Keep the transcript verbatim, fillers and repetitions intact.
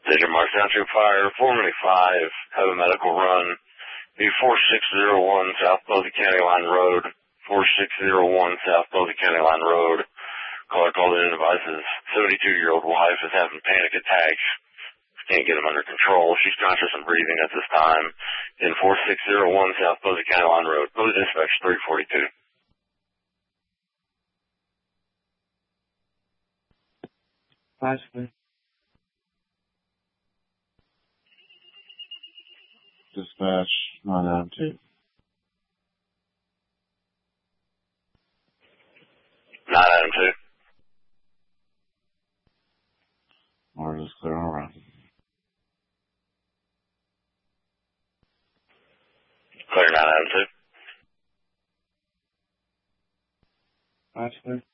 Cedar Marsh Township Fire, formerly five, have a medical run. Be four six zero one South Posey County Line Road, four six zero one South Posey County Line Road. Caller called in and advises seventy-two-year-old wife is having panic attacks. Can't get them under control. She's conscious and breathing at this time. In four six zero one South Posey County Line Road, Posey Dispatch three forty-two. Possibly. Dispatch nine nine two. nine nine two. Or just clear on around. Clear nine nine two. Possibly.